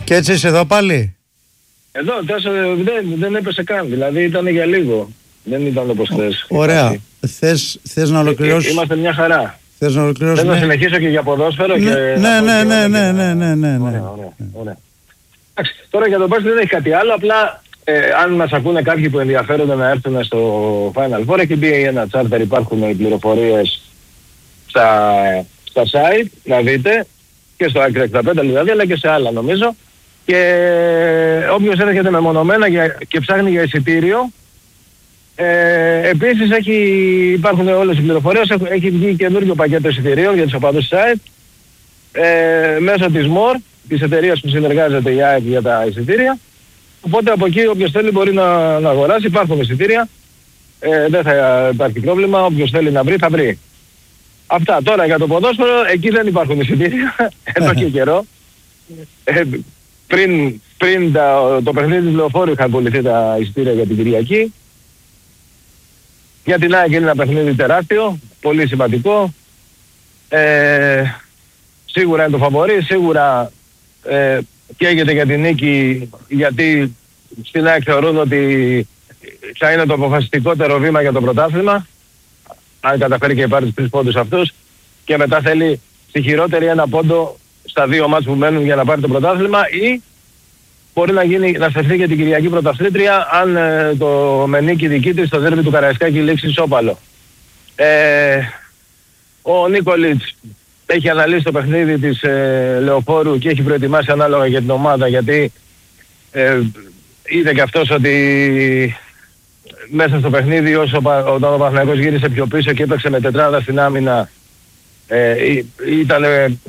Και έτσι είσαι εδώ πάλι? Εδώ, δεν έπεσε καν, δηλαδή ήταν για λίγο. Δεν ήταν όπως χθες. Ωραία. Θες να ολοκληρώσεις? Είμαστε μια χαρά. Θες να ολοκληρώσεις? Θέλω να συνεχίσω και για ποδόσφαιρο. Ναι. Ωραία. Τώρα για τον μπάσκετ δεν έχει κάτι άλλο, απλά αν μας ακούνε κάποιοι που ενδιαφέρονται να έρθουν στο Final Four, έχει μπει ένα charter, υπάρχουν οι πληροφορίες στα site, να δείτε, και στο Άκρη 65 δηλαδή, αλλά και σε άλλα νομίζω. Και όποιος έρχεται μεμονωμένα και ψάχνει για εισιτήριο, επίσης υπάρχουν όλες οι πληροφορίες, έχει βγει καινούργιο πακέτο εισιτηρίων για τους οπαδούς site, μέσω της MOR, της εταιρείας που συνεργάζεται η ΑΕΚ για τα εισιτήρια. Οπότε από εκεί όποιος θέλει μπορεί να αγοράσει, υπάρχουν εισιτήρια, δεν θα υπάρχει πρόβλημα, όποιος θέλει να βρει θα βρει. Αυτά. Τώρα για το ποδόσφαιρο, εκεί δεν υπάρχουν εισιτήρια, εδώ και καιρό. Πριν το παιχνίδι του Λεωφόρου είχαν πουληθεί τα εισιτήρια για την Κυριακή. Για την ΑΕΚ είναι ένα παιχνίδι τεράστιο, πολύ σημαντικό. Σίγουρα είναι το φαβορί, σίγουρα καίγεται για την νίκη, γιατί στην ΑΕΚ θεωρούν ότι θα είναι το αποφασιστικότερο βήμα για το πρωτάθλημα, αν καταφέρει και πάρει τους 3 πόντους αυτούς, και μετά θέλει στη χειρότερη ένα πόντο στα 2 μάτς που μένουν για να πάρει το πρωτάθλημα, ή μπορεί να στεφθεί για την Κυριακή πρωταθλήτρια αν το με νίκη δική της στο δέρμπι του Καραϊσκάκη λήξει ισόπαλο. Ο Νίκολιτς έχει αναλύσει το παιχνίδι της Λεωφόρου και έχει προετοιμάσει ανάλογα για την ομάδα, γιατί είδε και αυτός ότι μέσα στο παιχνίδι όταν ο Παναθηναϊκός γύρισε πιο πίσω και έπαιξε με τετράδα στην άμυνα, ήταν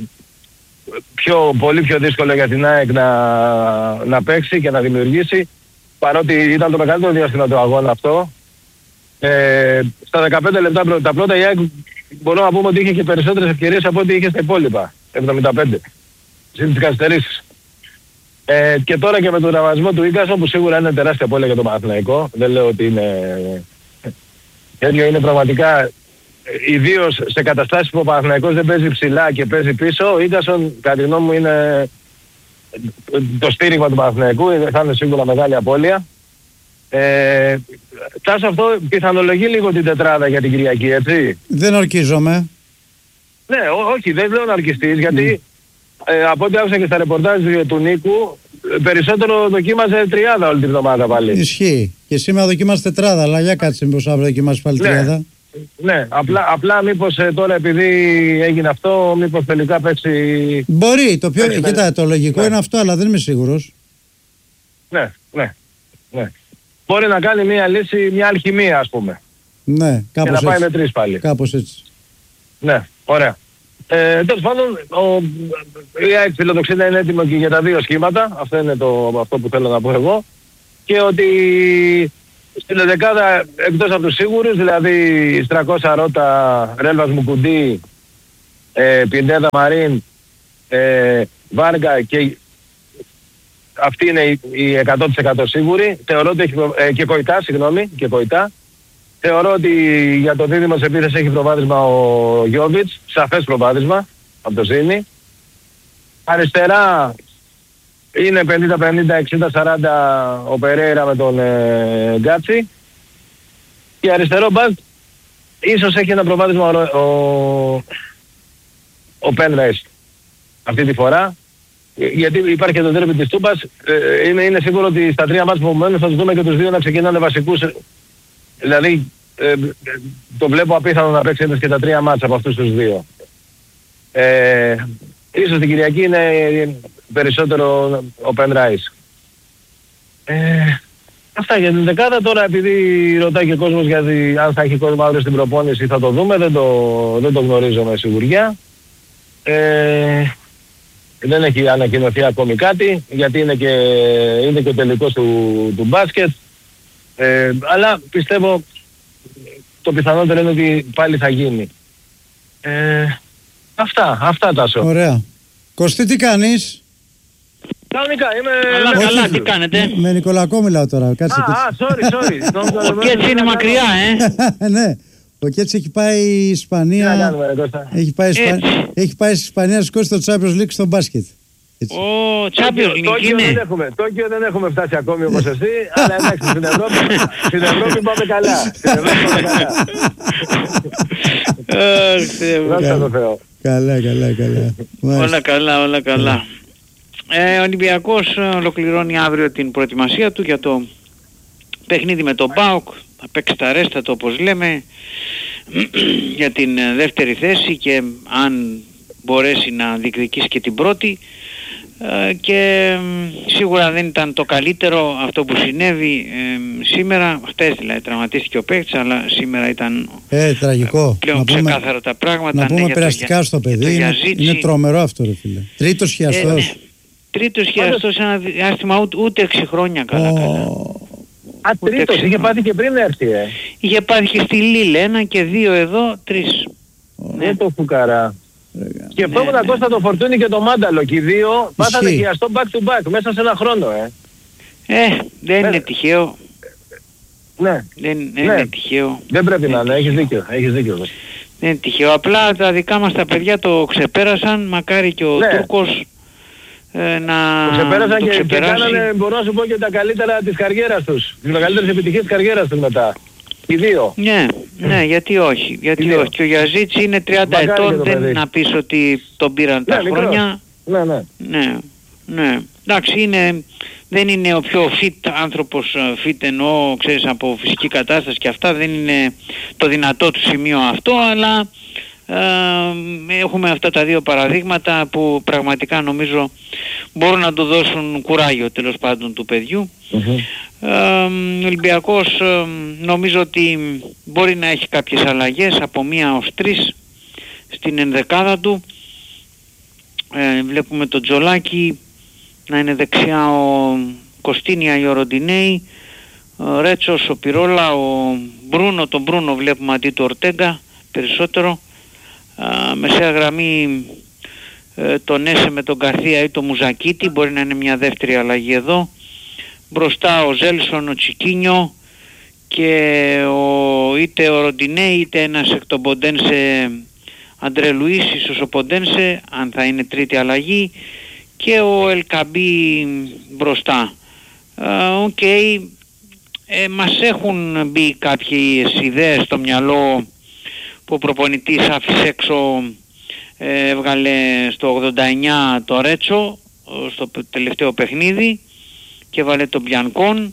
πολύ πιο δύσκολο για την ΑΕΚ να παίξει και να δημιουργήσει, παρότι ήταν το μεγαλύτερο διάστημα του αγώνα αυτό. Στα 15 λεπτά τα πρώτα η ΑΕΚ μπορούμε να πούμε ότι είχε και περισσότερες ευκαιρίες από ό,τι είχε στα υπόλοιπα, 75, συν τις καθυστερήσεις. Και τώρα και με τον τραυματισμό του Ίγκασον, που σίγουρα είναι τεράστια απώλεια για τον Παναθηναϊκό, δεν λέω ότι είναι πραγματικά, ιδίως σε καταστάσεις που ο Παναθηναϊκός δεν παίζει ψηλά και παίζει πίσω, ο Ίγκασον κατά τη γνώμη μου είναι το στήριγμα του Παναθηναϊκού, θα είναι σίγουρα μεγάλη απώλεια. Τάσο, αυτό πιθανολογεί λίγο την τετράδα για την Κυριακή, έτσι? Δεν ορκίζομαι. Ναι, όχι, δεν λέω να ορκιστείς, γιατί από ό,τι άκουσα και στα ρεπορτάζ του Νίκου, περισσότερο δοκίμαζε τριάδα όλη την εβδομάδα πάλι. Ισχύει. Και σήμερα δοκίμασε τετράδα, αλλά για κάτσε μήπως αύριο δοκιμάσει πάλι τριάδα. Ναι, απλά μήπως τώρα επειδή έγινε αυτό, μήπως τελικά παίξει... Μπορεί, κοίτα, το λογικό είναι αυτό, αλλά δεν είμαι σίγουρος. Ναι. Μπορεί να κάνει μια λύση, μια αλχημία, ας πούμε. Ναι, κάπως έτσι. Και να πάει με 3 πάλι. Κάπως έτσι. Ναι, ωραία. Τέλος πάντων, η ΑΕΚ φιλοδοξεί να είναι έτοιμο και για τα 2 σχήματα. Αυτό είναι αυτό που θέλω να πω εγώ. Και ότι στην δεκάδα, εκτός από τους σίγουρους, δηλαδή Στρακώσα, Ρώτα, Ρέλβας, Μουκουντή, Πιντέδα, Μαρίν, Βάργα, και αυτή είναι οι 100% σίγουροι. Θεωρώ ότι και Κοϊτά. Θεωρώ ότι για το δίδυμο της επίθεσης έχει προβάδισμα ο Γιόβιτς, σαφές προβάδισμα από το Ζήνη. Αριστερά είναι 50-50, 60-40 ο Περέιρα με τον Γκάτσι. Και αριστερό μπακ ίσως έχει ένα προβάδισμα ο Πένραϊς αυτή τη φορά. Γιατί υπάρχει και το τέρμι της Τούμπας, είναι σίγουρο ότι στα 3 μάτς που μένουν θα τους δούμε και τους 2 να ξεκινάνε βασικούς. Δηλαδή το βλέπω απίθανο να παίξει και τα 3 μάτς από αυτούς τους 2. Ίσως την Κυριακή είναι περισσότερο ο Πενράις. Αυτά για την δεκάδα. Τώρα επειδή ρωτάει και ο κόσμος γιατί αν θα έχει κόσμο αύριο στην προπόνηση θα το δούμε, δεν το γνωρίζω με σιγουριά. Δεν έχει ανακοινωθεί ακόμη κάτι, γιατί είναι και ο τελικός του μπάσκετ. Αλλά πιστεύω το πιθανότερο είναι ότι πάλι θα γίνει. Αυτά Τάσο. Ωραία. Κωστή, τι κάνεις? Κανονικά, είμαι... Καλά, τι κάνετε? Με Νικολακό μιλάω τώρα. Κάτσε. Sorry. Ο Κέτσι είναι μακριά, Ναι. Ο Κέτσι έχει πάει η Ισπανία. Τι να κάνουμε, Κώστα? Έχει πάει στη Ισπανία να σηκώσει το Champions League στο μπάσκετ. Έτσι. Ο Champions League είναι. Τόκιο δεν έχουμε φτάσει ακόμη όπως εσύ, αλλά εντάξει, στην Ευρώπη πάμε καλά. Δόξα τω Θεώ. Καλά. Όλα καλά. Ο Ολυμπιακός ολοκληρώνει αύριο την προετοιμασία του για το παιχνίδι με τον ΠΑΟΚ. Θα παίξει τα ρέστατο όπως λέμε για την δεύτερη θέση και αν μπορέσει να διεκδικήσει και την πρώτη, και σίγουρα δεν ήταν το καλύτερο αυτό που συνέβη σήμερα. Χτες δηλαδή τραυματίστηκε ο παίκτης, αλλά σήμερα ήταν τραγικό. πλέον ξεκάθαρα τα πράγματα. Να πούμε περαστικά στο παιδί, είναι τρομερό αυτό ρε φίλε. Τρίτος χιαστός. Τρίτος χιαστός σε ένα διάστημα ούτε 6 χρόνια καλά. Τρίτος, είχε πάθει και πριν έρθει. Είχε πάθει και στη Λίλε 1 και 2 εδώ, 3. Ναι, το φουκαρά. Σκεφτόμουν Κώστα το Φορτούνι και το Μάνταλο και οι δύο πάθανε χιαστό back to back μέσα σε ένα χρόνο. Δεν είναι τυχαίο. Ναι. Δεν είναι τυχαίο. Δεν πρέπει να είναι, έχεις δίκιο. Δεν είναι τυχαίο. Απλά τα δικά μας τα παιδιά το ξεπέρασαν, μακάρι και ο Τούρκος να το ξεπέρασαν το και κάνανε, μπορώ να σου πω, και τα καλύτερα της καριέρας τους. Τις μεγαλύτερες επιτυχίες της καριέρας τους μετά. Οι δύο. Ναι, γιατί όχι. Όχι. Και ο Γιαζίτς είναι 30 ετών, δεν είναι να πεις ότι τον πήραν τα χρόνια. Ναι. Εντάξει, δεν είναι ο πιο fit άνθρωπος, fit εννοώ, ξέρεις, από φυσική κατάσταση και αυτά, δεν είναι το δυνατό του σημείο αυτό, αλλά έχουμε αυτά τα δύο παραδείγματα που πραγματικά νομίζω μπορούν να του δώσουν κουράγιο τέλος πάντων του παιδιού. Ο Ολυμπιακός νομίζω ότι μπορεί να έχει κάποιες αλλαγές από 1 ως 3 στην ενδεκάδα του. Βλέπουμε τον Τζολάκη να είναι δεξιά, ο Κωστίνια ή ο Ροντινέη, ο Ρέτσος, ο Πιρόλα, ο Μπρούνο. Τον Μπρούνο βλέπουμε αντί του Ορτέγκα περισσότερο. Μεσαία γραμμή τον Έσε με τον Καρθία ή τον Μουζακίτη, μπορεί να είναι μια δεύτερη αλλαγή εδώ. Μπροστά ο Ζέλσον, ο Τσικίνιο και είτε ο Ροντινέη είτε ένας εκ των Ποντένσε, Αντρέ Λουίς, ίσως ο Ποντένσε αν θα είναι τρίτη αλλαγή, και ο Ελκαμπή μπροστά. Μας έχουν μπει κάποιες ιδέες στο μυαλό που ο προπονητής άφησε έξω, έβγαλε στο 89 το Ρέτσο στο τελευταίο παιχνίδι και βάλε τον Μπιανκόν,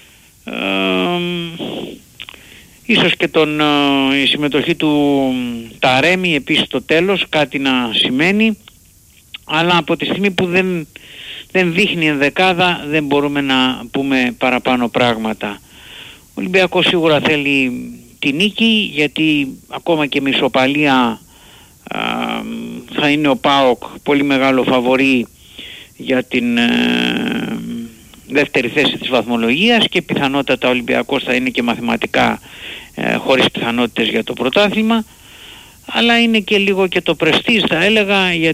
ίσως και η συμμετοχή του Ταρέμι επίσης στο τέλος κάτι να σημαίνει, αλλά από τη στιγμή που δεν δείχνει ενδεκάδα δεν μπορούμε να πούμε παραπάνω πράγματα. Ο Ολυμπιακός σίγουρα θέλει τη νίκη, γιατί ακόμα και με ισοπαλία θα είναι ο ΠΑΟΚ πολύ μεγάλο φαβορί για την δεύτερη θέση της βαθμολογίας και πιθανότατα ο Ολυμπιακός θα είναι και μαθηματικά χωρίς πιθανότητες για το πρωτάθλημα, αλλά είναι και λίγο και το πρεστίζ θα έλεγα,